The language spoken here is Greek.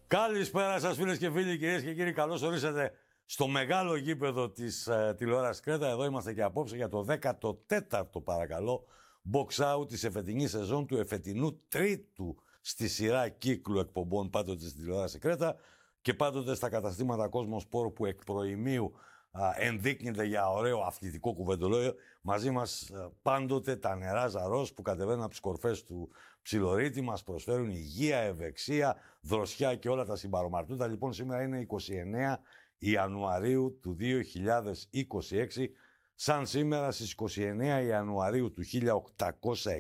Καλησπέρα σας φίλες και φίλοι, κυρίες και κύριοι. Καλώς ορίσατε στο μεγάλο γήπεδο της τηλεόρασης Κρέτα. Εδώ είμαστε και απόψε για το 14ο παρακαλώ box out της εφετινής σεζόν του εφετινού τρίτου στη σειρά κύκλου εκπομπών πάντοτε στην τηλεόραση Κρέτα και πάντοτε στα καταστήματα Κόσμο Σπόρ που εκ προημίου ενδείκνυται για ωραίο αθλητικό κουβεντολόγιο. Μαζί μας πάντοτε τα νερά Ζαρός που κατεβαίνουν από τις κορφές του Ψιλορίτη, μας προσφέρουν υγεία, ευεξία, δροσιά και όλα τα συμπαρομαρτούντα. Λοιπόν, σήμερα είναι 29 Ιανουαρίου του 2026. Σαν σήμερα στις 29 Ιανουαρίου του 1860